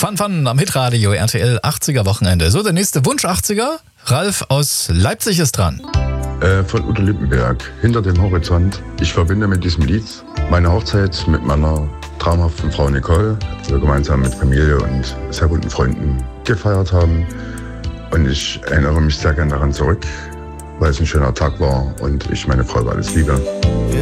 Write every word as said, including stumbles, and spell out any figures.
Fun Fun am Hitradio R T L achtziger Wochenende. So, der nächste Wunsch achtziger. Ralf aus Leipzig ist dran. Äh, von Udo Lindenberg, Hinter dem Horizont. Ich verbinde mit diesem Lied meine Hochzeit mit meiner traumhaften Frau Nicole, die wir gemeinsam mit Familie und sehr guten Freunden gefeiert haben. Und ich erinnere mich sehr gern daran zurück, weil es ein schöner Tag war und ich meine Frau über alles liebe.